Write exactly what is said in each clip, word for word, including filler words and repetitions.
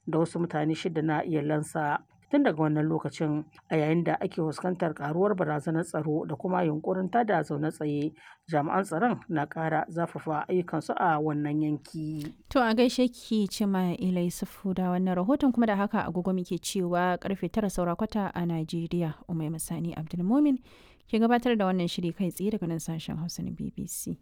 da wasu mutane shida na iyalansa. Tun daga wannan lokacin, a yayin da ake fuskantar karuwar barazanar tsaro da kuma yunkurin tada zaune tsaye, jami'an tsaron na ƙara zafafa ayyukansu a wannan yanki. To a gaishe ki Cima Ila Yusufu da wannan rahoton, kuma da haka agogo muke cewa karfe tara saura kwata a Najeriya. Umai Masani Abdulmumin ke gabatar da wannan shiri kai tsaye daga nan sashen Hausa na B B C.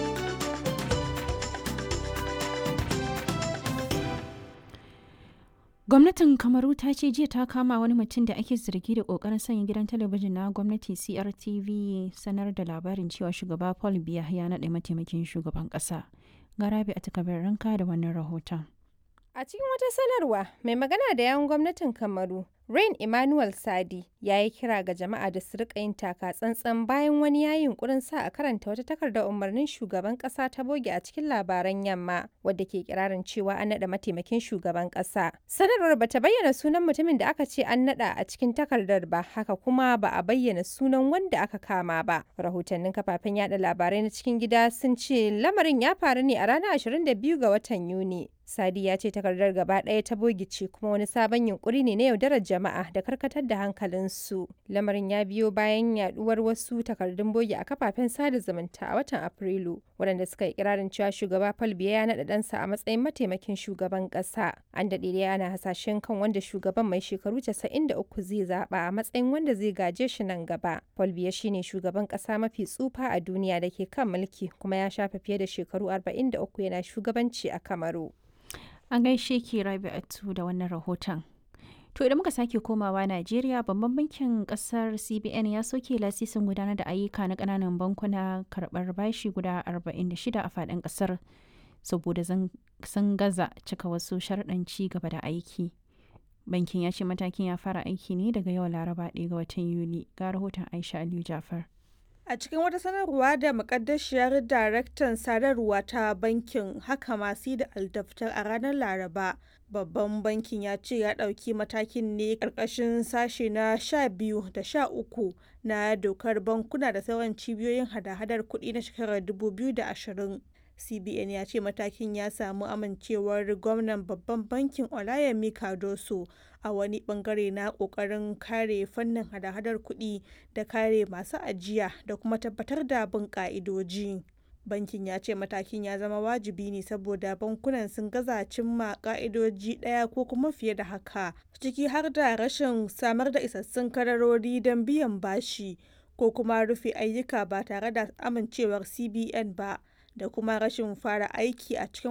Gwamnatin Kamaru ta ce jiya ta kama wani mutum da ake zargi da kokarin sanya gidan talabijin na gwamnati C R T V sanar da labarin cewa shugaba Paul Biya ya naɗa mataimakin shugaban ƙasa. Garabi a takabar ranka da wannan rahoton. A cikin wata sanarwa, mai magana da yawun gwamnatin Kamaru, Rain Emmanuel Sadi, ya yi kira ga jama'a da su rika yin taka tsantsan bayan wani ya yi yunkurin sa a karanta wata takardar umarnin shugaban kasa ta boge a cikin labaran yamma, wadda ke kirarin cewa an naɗa mataimakin shugaban kasa. Sanarwar ba ta bayyana sunan mutumin da aka ce an naɗa a cikin takardar ba, haka kuma ba a bayyana sunan wanda aka kama ba. Rahotannin kafafen yada labarai na cikin gida sun ce lamarin ya faru ne a ranar ashirin da biyu ga watan Yuni. Sadi ya ce takardar gaba ɗaya ta bogice kuma wani sabon yunkuri ne na yaudarar jama'a da karkatar da hankalinsu. Lamarin ya biyo bayan yaduwar wasu takardun bogi a kafafen sada zumunta a watan Afrilu, waɗanda suka yi kirarin cewa shugaba Paul Biya ya naɗa ɗansa a matsayin mataimakin shugaban ƙasa. An daɗe da ana hasashen kan wanda shugaban mai shekaru casa'in da uku zai zaɓa a matsayin wanda zai gaje shi nan gaba. Paul Biya shine shugaban ƙasa mafi tsufa a duniya da ke kan mulki, kuma ya shafe fiye da shekaru arba'in da uku yana shugabanci a Kamaru. An gaishe ki Rabi'atu da wannan rahoton. To idan muka sake komawa Najeriya, babban bankin kasar C B N ya soke lasisin gudanar da ayyuka na kananan bankuna karɓar bashi guda arba'in da shida a faɗin kasar saboda sun gaza cika wasu sharɗan ci gaba da aiki. Bankin ya ce matakin ya fara aiki ne daga yau Laraba ɗaya ga watan Yuli. Ga rahoton Aisha Aliyu Jafar. A cikin wata sanarwa da mukaddashiyar daraktan sadarwa ta bankin haka masu da aldaftar a ranar Laraba, babban bankin ya ce ya ɗauki matakin ne ƙarƙashin sashe na sha biyu da sha uku na dokar bankuna da sauran cibiyoyin hada-hadar kuɗi na shekarar dubu biyu da ashirin. C B N ya ce matakin ya samu amincewar gwamnan babban bankin Olayemi Cardoso a wani bangare na kokarin kare fannin hada-hadar kuɗi da kare masu ajiya da kuma tabbatar da bin ka'idoji. Bankin ya ce matakin ya zama wajibi ne saboda bankunan sun gaza cimma ka'idoji ɗaya ko kuma fiye da haka, ciki har da rashin samar da isassun kadarori don biyan bashi ko kuma rufe ayyuka ba tare da amincewar C B N ba, da kuma rashin fara aiki a cikin